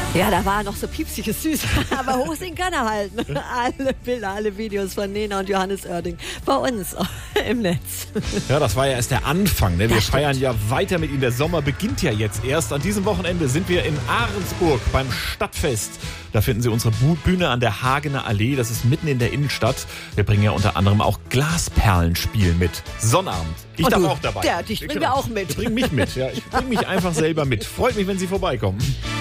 Ja, da war er noch so piepsig süß, aber hochsingen kann er halt. Alle Bilder, alle Videos von Nena und Johannes Oerding bei uns im Netz. Ja, das war ja erst der Anfang. Ne? Wir feiern ja weiter mit Ihnen. Der Sommer beginnt ja jetzt erst. An diesem Wochenende sind wir in Ahrensburg beim Stadtfest. Da finden Sie unsere Bühne an der Hagener Allee. Das ist mitten in der Innenstadt. Wir bringen ja unter anderem auch Glasperlenspiel mit. Sonnabend. Ich darf auch dabei. Ja, dich bringen wir auch mit. Ich bringe mich mit. Ja, ich bringe mich einfach selber mit. Freut mich, wenn Sie vorbeikommen.